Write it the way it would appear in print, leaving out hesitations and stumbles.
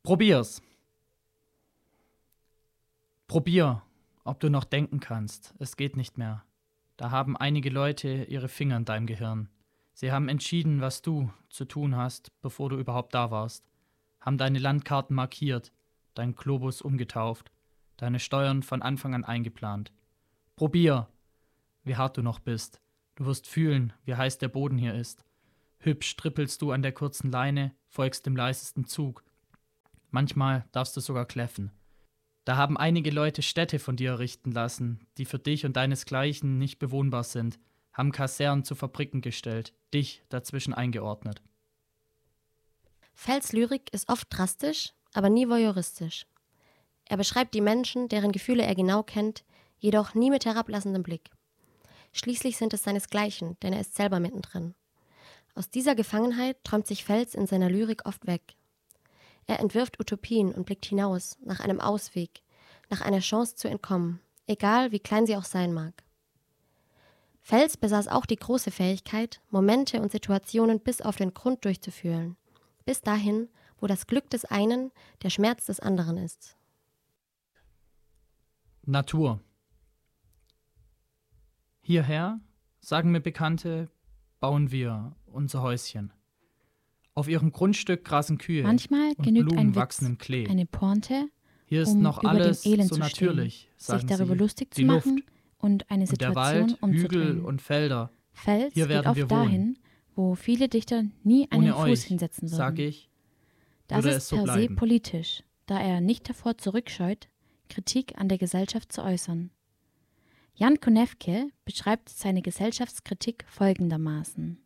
Probier's. Probier, ob du noch denken kannst. Es geht nicht mehr. Da haben einige Leute ihre Finger in deinem Gehirn. Sie haben entschieden, was du zu tun hast, bevor du überhaupt da warst. Haben deine Landkarten markiert, deinen Globus umgetauft, deine Steuern von Anfang an eingeplant. Probier, wie hart du noch bist. Du wirst fühlen, wie heiß der Boden hier ist. Hübsch trippelst du an der kurzen Leine, folgst dem leisesten Zug. Manchmal darfst du sogar kläffen. Da haben einige Leute Städte von dir errichten lassen, die für dich und deinesgleichen nicht bewohnbar sind, haben Kasernen zu Fabriken gestellt, dich dazwischen eingeordnet. Fells Lyrik ist oft drastisch, aber nie voyeuristisch. Er beschreibt die Menschen, deren Gefühle er genau kennt, jedoch nie mit herablassendem Blick. Schließlich sind es seinesgleichen, denn er ist selber mittendrin. Aus dieser Gefangenheit träumt sich Fels in seiner Lyrik oft weg. Er entwirft Utopien und blickt hinaus, nach einem Ausweg, nach einer Chance zu entkommen, egal wie klein sie auch sein mag. Fels besaß auch die große Fähigkeit, Momente und Situationen bis auf den Grund durchzufühlen, bis dahin, wo das Glück des einen der Schmerz des anderen ist. Natur. Hierher, sagen mir Bekannte, bauen wir unser Häuschen. Auf ihrem Grundstück grasen Kühe Manchmal und genügt Blumen ein wachsen Witz, im Klee. eine Pointe, Hier ist um noch über alles dem Elend so zu natürlich, stehen, sagen sich darüber sie. lustig zu Die Luft machen und eine und der Situation Wald, Hügel umzudrehen. und Felder. Fels Hier geht werden wir oft dahin, wo viele Dichter nie einen Ohne Fuß euch, hinsetzen würden. sag ich, Das würde ist es so per se bleiben. politisch, da er nicht davor zurückscheut, Kritik an der Gesellschaft zu äußern. Jan Konevke beschreibt seine Gesellschaftskritik folgendermaßen.